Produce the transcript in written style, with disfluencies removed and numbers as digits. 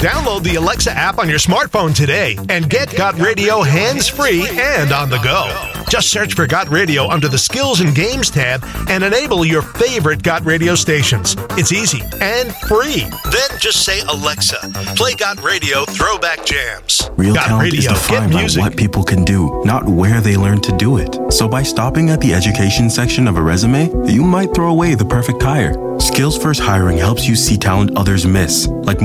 Download the Alexa app on your smartphone today and get Got Radio hands-free and on the go. Just search for Got Radio under the Skills and Games tab and enable your favorite Got Radio stations. It's easy and free. Then just say, Alexa, play Got Radio Throwback Jams. Real Got talent Radio, is defined get by music. what people can do, not where they learn to do it. So by stopping at the education section of a resume, you might throw away the perfect hire. Skills First Hiring helps you see talent others miss, like